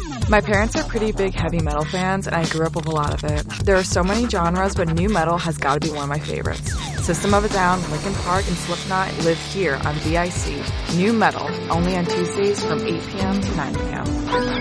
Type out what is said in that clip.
My parents are pretty big heavy metal fans, and I grew up with a lot of it. There are so many genres, but nu metal has got to be one of my favorites. System of a Down, Linkin Park, and Slipknot live here on VIC. Nu Metal, only on Tuesdays from 8 p.m. to 9 p.m.